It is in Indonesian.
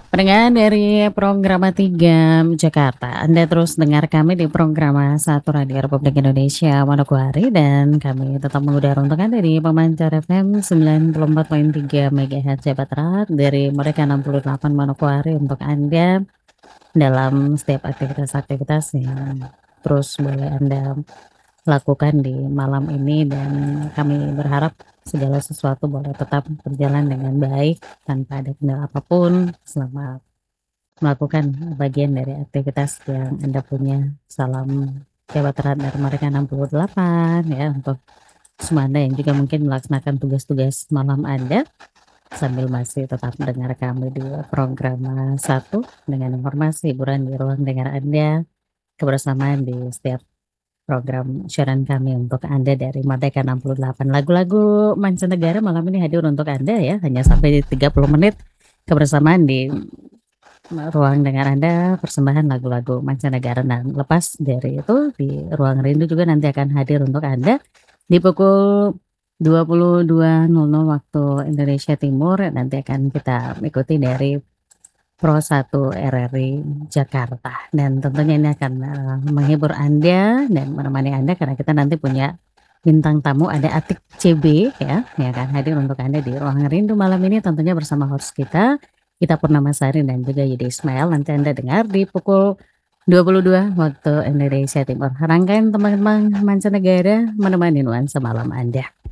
Pendengar dari Programa 3 Jakarta, Anda terus dengar kami di Programa 1 Radio Republik Indonesia Manokwari dan kami tetap mengudara untuk Anda di Pemancar FM 94,3 MHz Jawa Barat dari mereka 68 Manokwari untuk Anda dalam setiap aktivitas-aktivitas yang terus boleh Anda lakukan di malam ini dan kami berharap segala sesuatu boleh tetap berjalan dengan baik tanpa ada kendala apapun selama melakukan bagian dari aktivitas yang Anda punya. Salam Jawa Barat dari mereka 68 ya untuk semua Anda yang juga mungkin melaksanakan tugas-tugas malam Anda sambil masih tetap mendengar kami di program 1 dengan informasi hiburan di ruang dengar Anda, kebersamaan di setiap program siaran kami untuk Anda dari Merdeka 68. Lagu-lagu mancanegara malam ini hadir untuk Anda ya, hanya sampai 30 menit kebersamaan di ruang dengar Anda, persembahan lagu-lagu mancanegara. Nah, lepas dari itu di ruang rindu juga nanti akan hadir untuk Anda di pukul 22.00 waktu Indonesia Timur. Nanti akan kita ikuti dari Pro 1 RRI Jakarta dan tentunya ini akan menghibur Anda dan menemani Anda karena kita nanti punya bintang tamu ada Atik CB ya yang akan hadir untuk Anda di ruang rindu malam ini tentunya bersama host kita Purnamasari dan juga Yudi Ismail. Nanti Anda dengar di pukul 22 waktu Indonesia Timur. Rangkaian teman-teman mancanegara menemani nuansa malam Anda.